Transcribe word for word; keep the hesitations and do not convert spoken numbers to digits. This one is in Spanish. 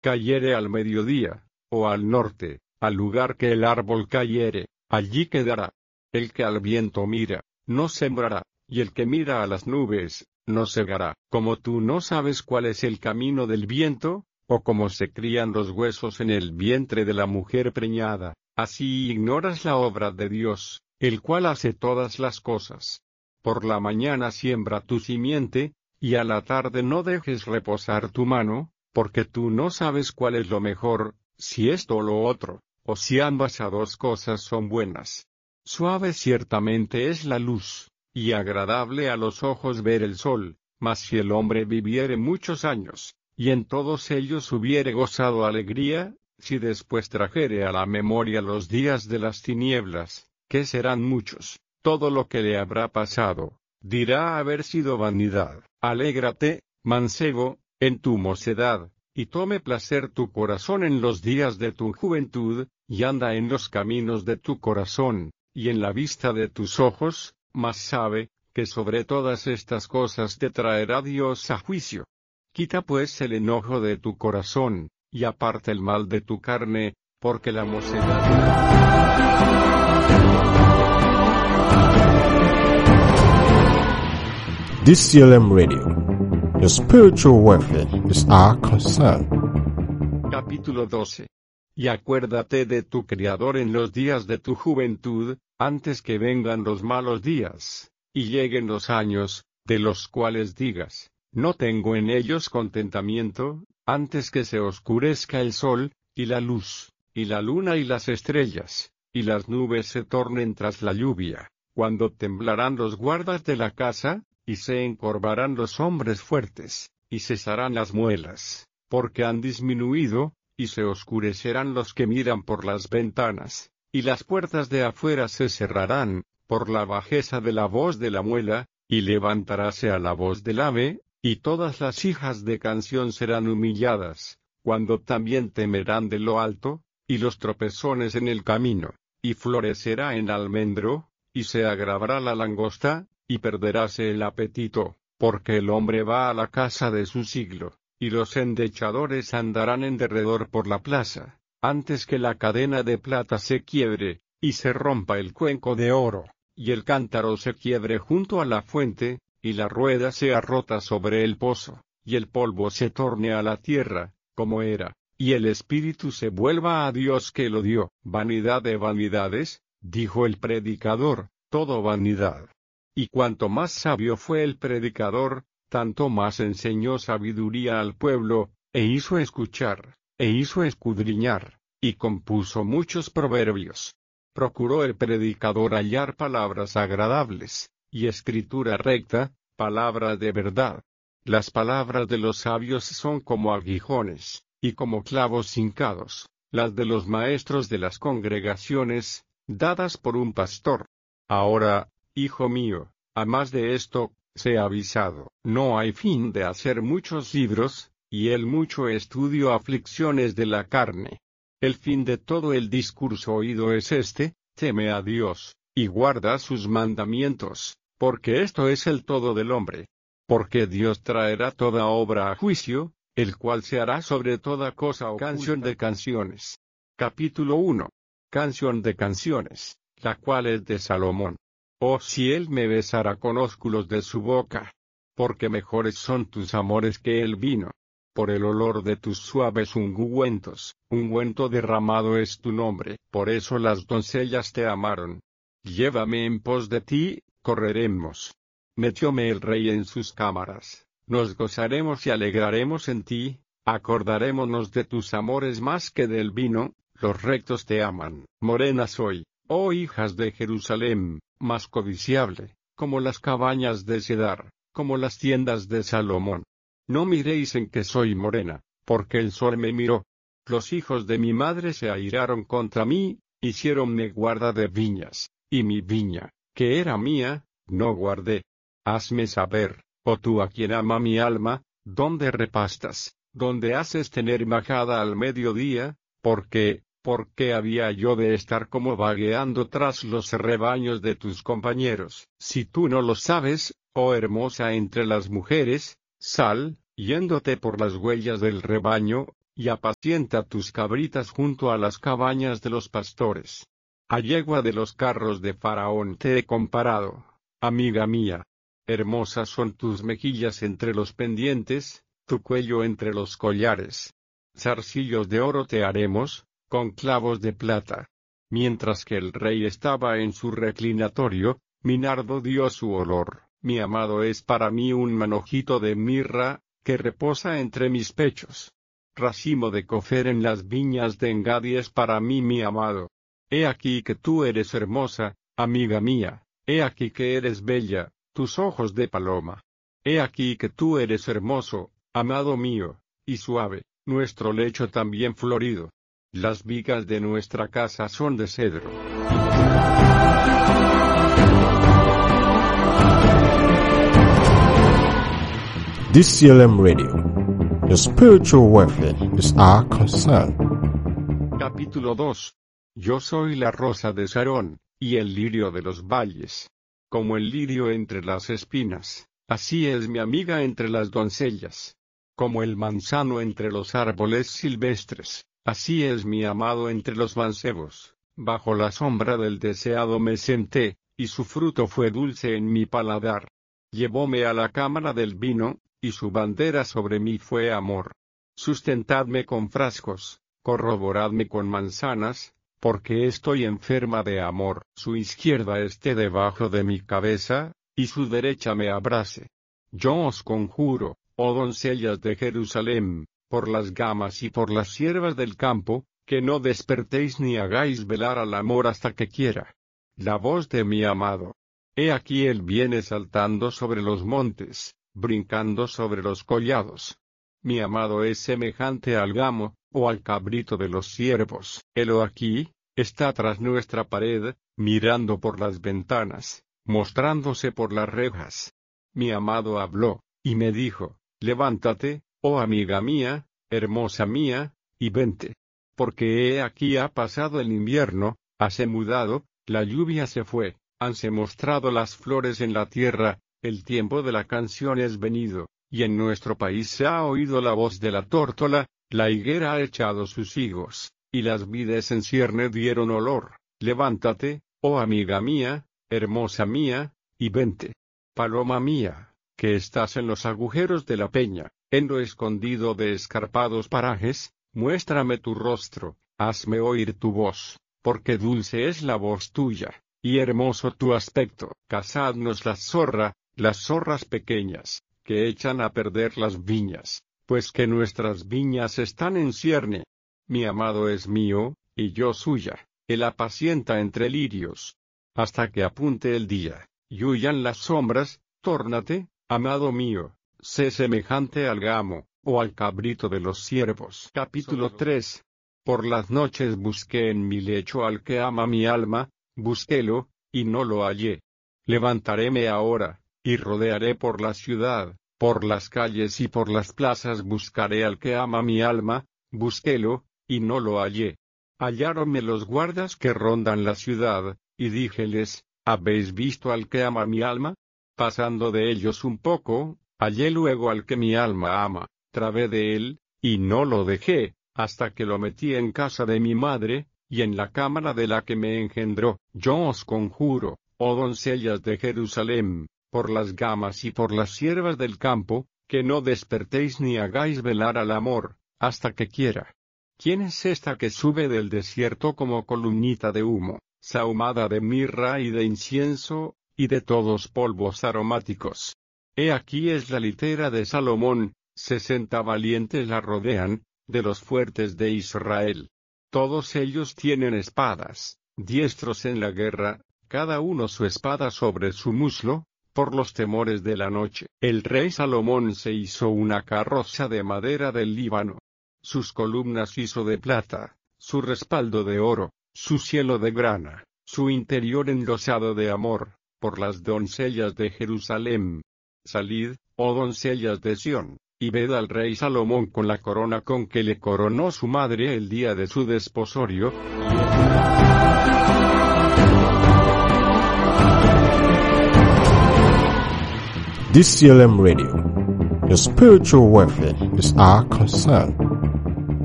cayere al mediodía, o al norte, al lugar que el árbol cayere, allí quedará. El que al viento mira, no sembrará, y el que mira a las nubes, no segará. Como tú no sabes cuál es el camino del viento, o cómo se crían los huesos en el vientre de la mujer preñada, así ignoras la obra de Dios, el cual hace todas las cosas. Por la mañana siembra tu simiente, y a la tarde no dejes reposar tu mano, porque tú no sabes cuál es lo mejor, si esto o lo otro, o si ambas a dos cosas son buenas. Suave ciertamente es la luz, y agradable a los ojos ver el sol, mas si el hombre viviere muchos años, y en todos ellos hubiere gozado alegría, si después trajere a la memoria los días de las tinieblas, que serán muchos, todo lo que le habrá pasado, dirá haber sido vanidad. Alégrate, mancebo, en tu mocedad, y tome placer tu corazón en los días de tu juventud, y anda en los caminos de tu corazón, y en la vista de tus ojos, mas sabe, que sobre todas estas cosas te traerá Dios a juicio. Quita pues el enojo de tu corazón, y aparta el mal de tu carne, porque la mocedad... D C L M Radio. Your spiritual welfare is our concern. Capítulo doce. Y acuérdate de tu Criador en los días de tu juventud, antes que vengan los malos días, y lleguen los años, de los cuales digas, no tengo en ellos contentamiento, antes que se oscurezca el sol, y la luz, y la luna y las estrellas, y las nubes se tornen tras la lluvia, cuando temblarán los guardas de la casa, y se encorvarán los hombres fuertes, y cesarán las muelas, porque han disminuido, y se oscurecerán los que miran por las ventanas, y las puertas de afuera se cerrarán, por la bajeza de la voz de la muela, y levantaráse a la voz del ave, y todas las hijas de canción serán humilladas, cuando también temerán de lo alto, y los tropezones en el camino, y florecerá en almendro, y se agravará la langosta, y perderáse el apetito, porque el hombre va a la casa de su siglo, y los endechadores andarán en derredor por la plaza, antes que la cadena de plata se quiebre, y se rompa el cuenco de oro, y el cántaro se quiebre junto a la fuente, y la rueda sea rota sobre el pozo, y el polvo se torne a la tierra, como era, y el espíritu se vuelva a Dios que lo dio. Vanidad de vanidades, dijo el predicador, todo vanidad. Y cuanto más sabio fue el predicador, tanto más enseñó sabiduría al pueblo, e hizo escuchar, e hizo escudriñar, y compuso muchos proverbios. Procuró el predicador hallar palabras agradables, y escritura recta, palabras de verdad. Las palabras de los sabios son como aguijones, y como clavos hincados, las de los maestros de las congregaciones, dadas por un pastor. Ahora, hijo mío, a más de esto, sé avisado. No hay fin de hacer muchos libros, y el mucho estudio aflicciones de la carne. El fin de todo el discurso oído es este, teme a Dios, y guarda sus mandamientos, porque esto es el todo del hombre. Porque Dios traerá toda obra a juicio, el cual se hará sobre toda cosa oculta. Canción de canciones. Capítulo uno. Canción de canciones, la cual es de Salomón. Oh, si él me besara con ósculos de su boca, porque mejores son tus amores que el vino. Por el olor de tus suaves ungüentos, ungüento derramado es tu nombre, por eso las doncellas te amaron. Llévame en pos de ti, correremos. Metióme el rey en sus cámaras, nos gozaremos y alegraremos en ti, acordarémonos de tus amores más que del vino, los rectos te aman. Morena soy, oh hijas de Jerusalén, más codiciable, como las cabañas de Cedar, como las tiendas de Salomón. No miréis en que soy morena, porque el sol me miró. Los hijos de mi madre se airaron contra mí, hiciéronme guarda de viñas, y mi viña, que era mía, no guardé. Hazme saber, oh tú a quien ama mi alma, dónde repastas, dónde haces tener majada al mediodía, porque, ¿por qué había yo de estar como vagueando tras los rebaños de tus compañeros? Si tú no lo sabes, oh hermosa entre las mujeres, sal, yéndote por las huellas del rebaño, y apacienta tus cabritas junto a las cabañas de los pastores. A yegua de los carros de Faraón te he comparado, amiga mía. Hermosas son tus mejillas entre los pendientes, tu cuello entre los collares. Zarcillos de oro te haremos, con clavos de plata. Mientras que el rey estaba en su reclinatorio, mi nardo dio su olor. Mi amado es para mí un manojito de mirra, que reposa entre mis pechos. Racimo de cofer en las viñas de Engadi es para mí mi amado. He aquí que tú eres hermosa, amiga mía, he aquí que eres bella, tus ojos de paloma. He aquí que tú eres hermoso, amado mío, y suave, nuestro lecho también florido. Las vigas de nuestra casa son de cedro. D C L M Radio. Your spiritual welfare is our concern. Capítulo dos. Yo soy la rosa de Sarón, y el lirio de los valles. Como el lirio entre las espinas, así es mi amiga entre las doncellas. Como el manzano entre los árboles silvestres, así es mi amado entre los mancebos. Bajo la sombra del deseado me senté, y su fruto fue dulce en mi paladar. Llevóme a la cámara del vino, y su bandera sobre mí fue amor. Sustentadme con frascos, corroboradme con manzanas, porque estoy enferma de amor. Su izquierda esté debajo de mi cabeza, y su derecha me abrace. Yo os conjuro, oh doncellas de Jerusalén, por las gamas y por las siervas del campo, que no despertéis ni hagáis velar al amor hasta que quiera. La voz de mi amado. He aquí él viene saltando sobre los montes, brincando sobre los collados. Mi amado es semejante al gamo, o al cabrito de los ciervos. Helo aquí, está tras nuestra pared, mirando por las ventanas, mostrándose por las rejas. Mi amado habló, y me dijo, levántate, oh amiga mía, hermosa mía, y vente. Porque he aquí ha pasado el invierno, hase mudado, la lluvia se fue, hanse mostrado las flores en la tierra, el tiempo de la canción es venido, y en nuestro país se ha oído la voz de la tórtola, la higuera ha echado sus higos, y las vides en cierne dieron olor. Levántate, oh amiga mía, hermosa mía, y vente. Paloma mía, que estás en los agujeros de la peña, en lo escondido de escarpados parajes, muéstrame tu rostro, hazme oír tu voz, porque dulce es la voz tuya, y hermoso tu aspecto. Cazadnos la zorra, las zorras pequeñas, que echan a perder las viñas, pues que nuestras viñas están en cierne. Mi amado es mío, y yo suya, él apacienta entre lirios. Hasta que apunte el día, y huyan las sombras, tórnate, amado mío, sé semejante al gamo, o al cabrito de los ciervos. Capítulo tres. Por las noches busqué en mi lecho al que ama mi alma, busquélo, y no lo hallé. Levantaréme ahora, y rodearé por la ciudad, por las calles y por las plazas buscaré al que ama mi alma, busquélo, y no lo hallé. Halláronme los guardas que rondan la ciudad, y díjeles, ¿habéis visto al que ama mi alma? Pasando de ellos un poco, hallé luego al que mi alma ama, trabé de él, y no lo dejé, hasta que lo metí en casa de mi madre, y en la cámara de la que me engendró. Yo os conjuro, oh doncellas de Jerusalén, por las gamas y por las siervas del campo, que no despertéis ni hagáis velar al amor, hasta que quiera. ¿Quién es esta que sube del desierto como columnita de humo, sahumada de mirra y de incienso, y de todos polvos aromáticos? He aquí es la litera de Salomón, sesenta valientes la rodean, de los fuertes de Israel. Todos ellos tienen espadas, diestros en la guerra, cada uno su espada sobre su muslo, por los temores de la noche. El rey Salomón se hizo una carroza de madera del Líbano. Sus columnas hizo de plata, su respaldo de oro, su cielo de grana, su interior enlosado de amor, por las doncellas de Jerusalén. Salid, oh doncellas de Sión, y ved al rey Salomón con la corona con que le coronó su madre el día de su desposorio. D C L M Radio. Your spiritual welfare is our concern.